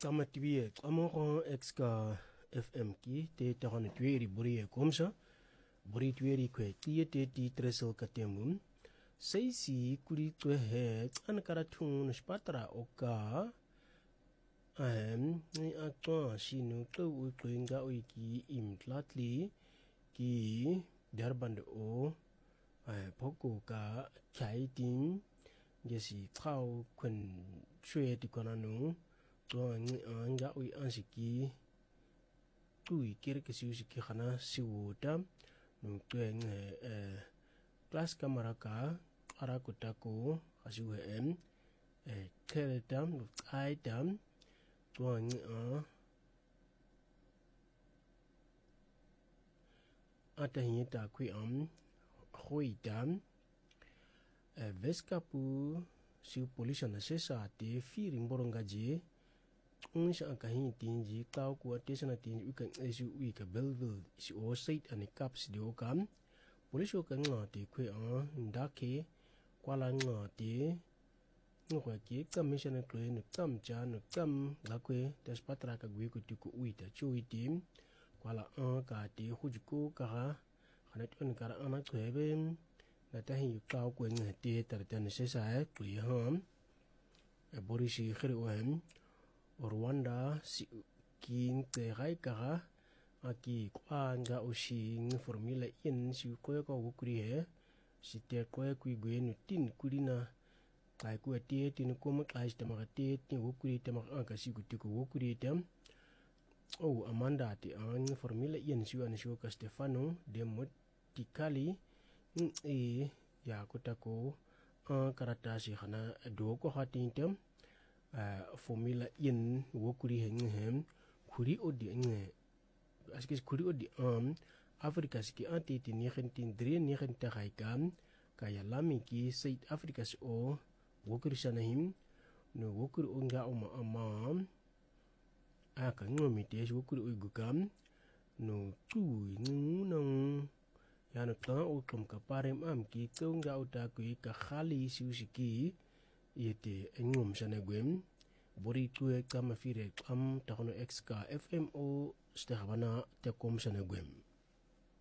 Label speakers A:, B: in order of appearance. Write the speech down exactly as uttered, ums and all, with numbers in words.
A: Tama tibie amoro exka F M ki te te hana tueri buri e komsa buri tueri kwe tie te ti tresel katemun sei si kuri tue he an karatun spatra oka ahem ni atwa sinu to u twinga oiki imtlatli ki darband o ai poko ka chaitin gesi trau kun chue ti konanu to nga ui ansiki tui kere ke siu siki khana siwuta no tuen eh class camera ka ara kutako asiu em eh teletam no aitam to nga ata hinta kui am khoi dam eh veskapu siu police na sesa te firing borongaje uns ang kahin tinji tau ku atesana tinji ukan esu wi ka belvel si o site ani caps di okam police o kan ngati kwe a ndake kwala ngati ngwa ki commission kle no tam cha no tam la kwe das patra ka gwe ku tiku wi ta chui tim kwala a ka ti hujuko ka ha khana ton kara ana kwebe na ta hi tau ku ngati tar tan se sa e kwe ham e borisi khre o hem Rwanda si kin te gai kara aki kwa nga oshing formula in si ko ko ukuri he si te ko ku gwe no tin kurina kai ku te tin ko ma kai te ma te tin ukuri te ma ka si ku ti ko ukuri te o amanda ti an formula in si an si ko Stefano de Moticali e ya ko ta ko an karata si khana do ko hatin tem Uh, formula in wokuri heng hem kuri odi nge askis kuri odi am Afrika ski anti ti nineteen drie negen ta gaikam kaya lami ki South Africa o wokuri sanahim no wokuri onga oma amam aka ngomi te wokuri uigukam no tu nung ya no ta o kom ka parem am ki tonga uta ku ka khali siusiki yete ngom sanagwem bori tue kama fire am takono exka F M O stehbana te kom sanagwem